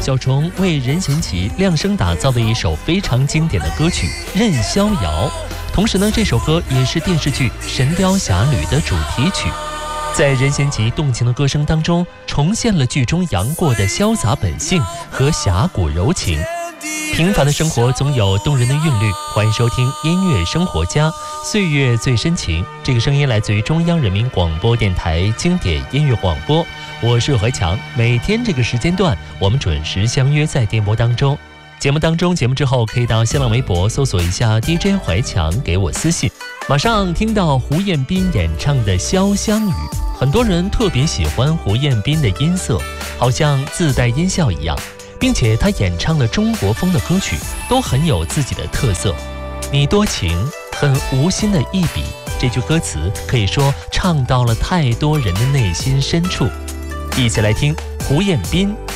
小虫为任贤齐量身打造的一首非常经典的歌曲《任逍遥》，同时呢，这首歌也是电视剧《神雕侠侣》的主题曲。在任贤齐动情的歌声当中，重现了剧中杨过的潇洒本性和侠骨柔情。平凡的生活总有动人的韵律，欢迎收听音乐生活家，岁月最深情。这个声音来自于中央人民广播电台经典音乐广播，我是怀强。每天这个时间段，我们准时相约在电波当中。节目之后可以到新浪微博搜索一下 DJ 怀强，给我私信。马上听到胡彦斌演唱的《潇湘雨》，很多人特别喜欢胡彦斌的音色，好像自带音效一样，并且他演唱的中国风的歌曲都很有自己的特色。你多情，很无心的一笔，这句歌词可以说唱到了太多人的内心深处。一起来听胡彦斌